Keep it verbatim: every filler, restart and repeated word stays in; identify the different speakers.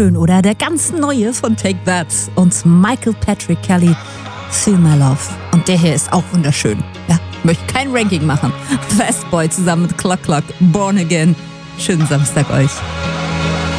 Speaker 1: schön, oder? Der ganz neue von Take That und Michael Patrick Kelly, Feel My Love. Und der hier ist auch wunderschön. Ja, möchte kein Ranking machen. Fastboy zusammen mit Clock Clock, Born Again. Schönen Samstag euch.